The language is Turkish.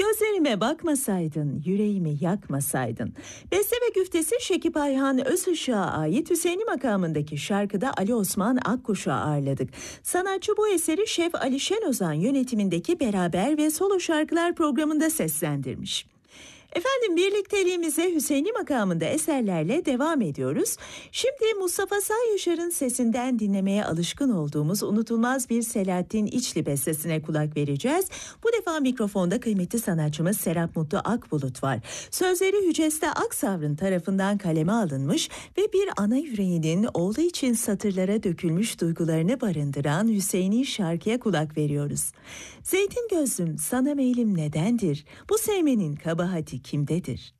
Gözlerime bakmasaydın, yüreğimi yakmasaydın. Beste ve güftesi Şekip Ayhan Özışık'a ait Hüseyni makamındaki şarkıda Ali Osman Akkuş'u ağırladık. Sanatçı bu eseri Şef Ali Şenozan yönetimindeki Beraber ve Solo Şarkılar programında seslendirmiş. Efendim birlikteliğimize Hüseyni makamında eserlerle devam ediyoruz. Şimdi Mustafa Sağ Yaşar'ın sesinden dinlemeye alışkın olduğumuz unutulmaz bir Selahattin İçli bestesine kulak vereceğiz. Bu defa mikrofonda kıymetli sanatçımız Serap Mutlu Akbulut var. Sözleri Hüceste Aksavr'ın tarafından kaleme alınmış ve bir ana yüreğinin oğlu için satırlara dökülmüş duygularını barındıran Hüseyni şarkıya kulak veriyoruz. Zeytin gözlüm sana meylim nedendir? Bu sevmenin kabahati kimdedir?